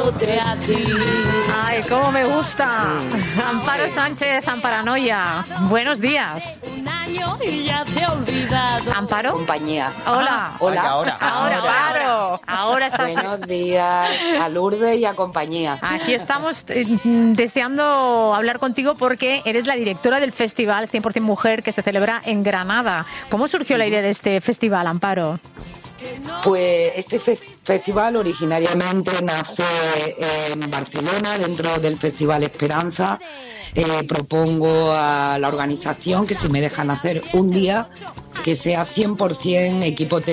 amándote a ti. Ay, cómo me gusta. Amparo Sánchez, Amparanoia. Buenos días. Un año y ya te he olvidado. ¿Amparo? Compañía. Hola. Hola. Ahora, Amparo. Ahora estás. Buenos días a Lourdes y a compañía. Aquí estamos deseando hablar contigo porque eres la directora del festival 100% Mujer que se celebra en Granada. ¿Cómo surgió la idea de este festival, Amparo? Pues este festival originariamente nace en Barcelona, dentro del Festival Esperanza. Propongo a la organización que si me dejan hacer un día que sea 100% equipo